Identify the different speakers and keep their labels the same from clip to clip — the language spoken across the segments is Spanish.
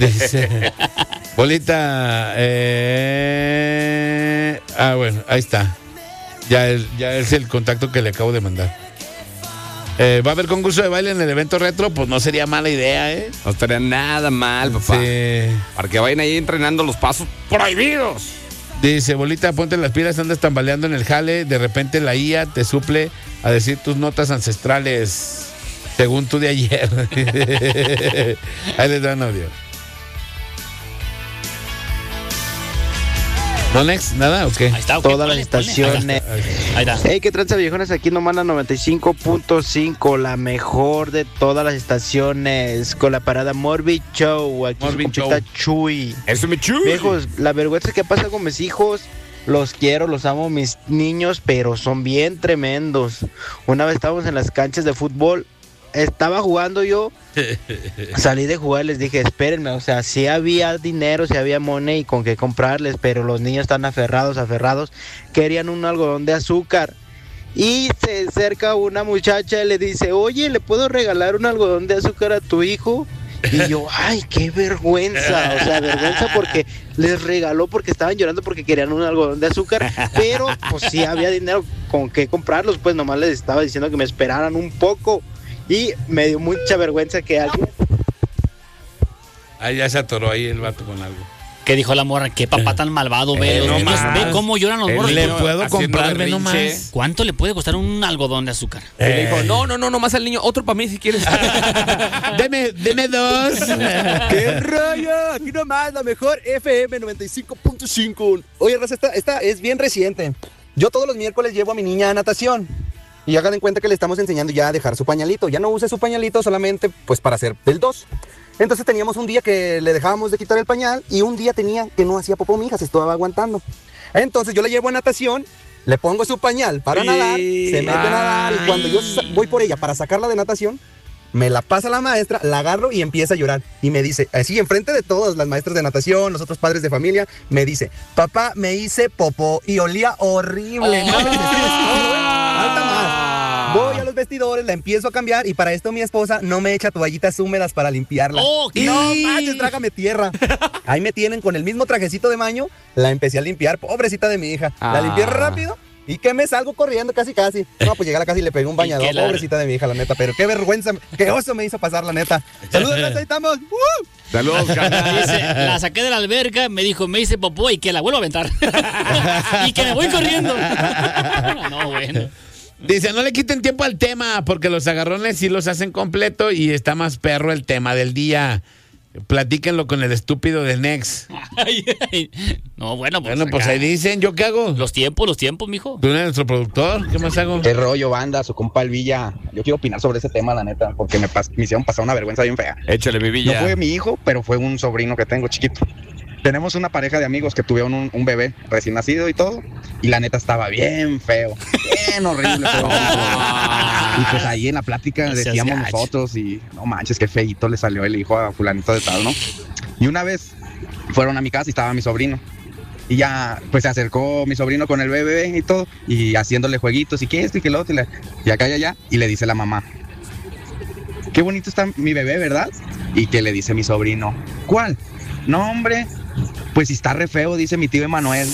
Speaker 1: Dice, Bolita, bueno, ahí está. Ya es el contacto que le acabo de mandar. ¿Va a haber concurso de baile en el evento retro? Pues no sería mala idea, ¿eh?
Speaker 2: No estaría nada mal, papá.
Speaker 1: Sí.
Speaker 2: Para que vayan ahí entrenando los pasos prohibidos.
Speaker 1: Dice, Bolita, ponte las pilas, andas tambaleando en el jale. De repente la IA te suple a decir tus notas ancestrales, según tú de ayer. Ahí les dan audio. ¿No, Nex? ¿Nada? ¿O qué?
Speaker 3: Ahí está, okay.
Speaker 4: Todas las estaciones.
Speaker 3: Ahí está.
Speaker 4: Hey, ¿qué tranza, viejones? Aquí nos mandan 95.5, la mejor de todas las estaciones, con la parada Morbid Show. Aquí
Speaker 1: Morbid
Speaker 4: su compita Chuy.
Speaker 2: Eso me chuy.
Speaker 4: Viejos, la vergüenza que pasa con mis hijos, los quiero, los amo, mis niños, pero son bien tremendos. Una vez estábamos en las canchas de fútbol, estaba jugando yo, salí de jugar, les dije, espérenme, o sea, sí había dinero, sí había money con qué comprarles, pero los niños están aferrados, querían un algodón de azúcar. Y se acerca una muchacha y le dice, oye, ¿le puedo regalar un algodón de azúcar a tu hijo? Y yo, ay, qué vergüenza, o sea, vergüenza porque les regaló, porque estaban llorando porque querían un algodón de azúcar, pero pues sí había dinero con qué comprarlos, pues nomás les estaba diciendo que me esperaran un poco. Y me dio mucha vergüenza que alguien...
Speaker 1: Ahí ya se atoró ahí el vato con algo.
Speaker 3: ¿Qué dijo la morra? ¿Qué papá tan malvado? Ve, los niños, ve cómo lloran los morros.
Speaker 1: Le puedo comprar, ve nomás.
Speaker 3: ¿Cuánto le puede costar un algodón de azúcar?
Speaker 2: Y le dijo, no, más al niño, otro para mí si quieres.
Speaker 1: Deme dos.
Speaker 5: ¡Qué rollo! Aquí nomás, la mejor FM 95.5. Oye, raza, esta es bien reciente. Yo todos los miércoles llevo a mi niña a natación. Y hagan en cuenta que le estamos enseñando ya a dejar su pañalito. Ya no use su pañalito solamente pues para hacer del 2. Entonces teníamos un día que le dejábamos de quitar el pañal y un día tenía que no hacía popó mi hija, se estaba aguantando. Entonces yo la llevo a natación, le pongo su pañal para nadar, se mete a nadar y cuando yo voy por ella para sacarla de natación, me la pasa la maestra, la agarro y empieza a llorar. Y me dice, así enfrente de todas las maestras de natación, los otros padres de familia, me dice, papá, me hice popó y olía horrible. Falta más. Voy a los vestidores, la empiezo a cambiar y para esto mi esposa no me echa toallitas húmedas para limpiarla. No manches, trágame tierra. Ahí me tienen con el mismo trajecito de baño, la empecé a limpiar, pobrecita de mi hija. La limpié rápido. ¿Y qué me salgo corriendo casi? No, pues llegué a la casa y le pegué un bañador, pobrecita de mi hija, la neta. Pero qué vergüenza, qué oso me hizo pasar, la neta. Saludos, ahí estamos.
Speaker 2: Saludos, carnal.
Speaker 3: Dice, la saqué de la alberca, me dijo, me hice popó y que la vuelvo a aventar. Y que me voy corriendo. No, bueno.
Speaker 1: Dice, no le quiten tiempo al tema, porque los agarrones sí los hacen completo y está más perro el tema del día. Platíquenlo con el estúpido de Nex.
Speaker 3: No, bueno,
Speaker 1: pues ahí dicen, ¿yo qué hago?
Speaker 3: Los tiempos, mijo.
Speaker 1: Tú eres nuestro productor, ¿qué más hago?
Speaker 6: Qué rollo, banda, su compa el Villa. Yo quiero opinar sobre ese tema, la neta, porque me hicieron pasar una vergüenza bien fea.
Speaker 2: Échale, mi Villa.
Speaker 6: No fue mi hijo, pero fue un sobrino que tengo chiquito. Tenemos una pareja de amigos que tuvieron un bebé recién nacido y todo, y la neta estaba bien feo, bien horrible. Y pues ahí en la plática decíamos nosotros, y no manches, qué feíto le salió el hijo a fulanito de tal, ¿no? Y una vez fueron a mi casa y estaba mi sobrino. Y ya, pues se acercó mi sobrino con el bebé y todo, y haciéndole jueguitos, y que esto y que lo otro, y acá y allá, y le dice la mamá, qué bonito está mi bebé, ¿verdad? Y que le dice mi sobrino, ¿cuál? No, hombre, pues si está re feo, dice mi tío Emanuel.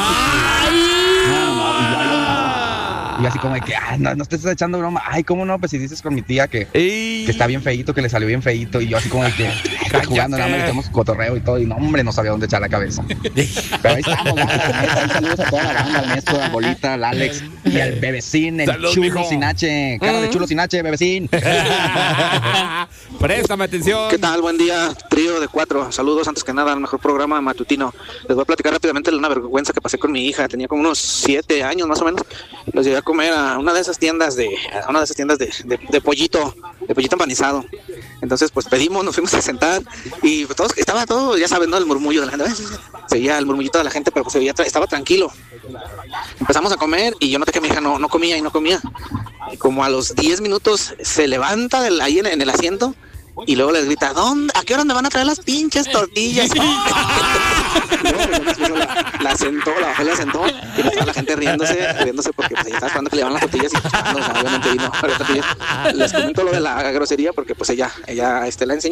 Speaker 6: Y así como de que, no te estás echando broma. Ay, ¿cómo no? Pues si dices con mi tía que está bien feíto, que le salió bien feíto. Y yo así como de que, jugando, nada más le echamos cotorreo y todo. Y no, hombre, no sabía dónde echar la cabeza. Pero ahí estamos, saludos a toda la banda, al Néstor, a Bolita, al Alex y al Bebecín, el Saludos, chulo mijo. Sin H. Cara de chulo sin H, Bebecín.
Speaker 2: Préstame atención.
Speaker 7: ¿Qué tal? Buen día, trío de 4. Saludos antes que nada al mejor programa matutino. Les voy a platicar rápidamente de una vergüenza que pasé con mi hija. Tenía como unos 7 años más o menos. Los llevé a comer a una de esas tiendas de pollito empanizado. Entonces pues pedimos, nos fuimos a sentar y pues, estaba todo, ya saben, ¿no? El murmullo de la gente. Seguía el murmullito de la gente, pero pues estaba tranquilo. Empezamos a comer y yo noté que mi hija no comía. Y como a los 10 minutos se levanta ahí en el asiento y luego les grita, ¿a qué hora me van a traer las pinches tortillas? La sentó y toda la gente riéndose porque pues, estaba esperando que le llevaran las tortillas y obviamente no, las tortillas. Les comento lo de la grosería porque pues ella la enseñó.